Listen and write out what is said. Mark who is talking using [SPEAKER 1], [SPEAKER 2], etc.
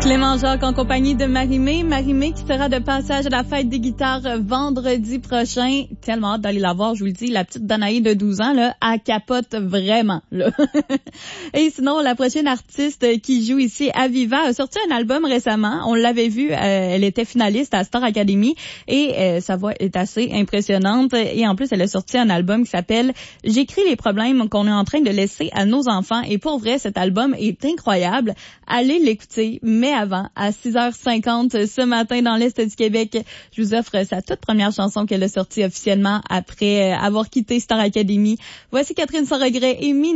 [SPEAKER 1] Clément Jacques en compagnie de Marie-Mé. Marie-Mé qui sera de passage à la fête des guitares vendredi prochain. Tellement hâte d'aller la voir, je vous le dis. La petite Danaï de 12 ans, là, elle capote vraiment, là. Et sinon, la prochaine artiste qui joue ici à Viva a sorti un album récemment. On l'avait vu, elle était finaliste à Star Academy et sa voix est assez impressionnante. Et en plus, elle a sorti un album qui s'appelle « J'écris les problèmes qu'on est en train de laisser à nos enfants ». Et pour vrai, cet album est incroyable. Allez l'écouter, mais avant, à 6h50 ce matin dans l'Est du Québec, je vous offre sa toute première chanson qu'elle a sortie officiellement après avoir quitté Star Academy. Voici Catherine Sans Regret et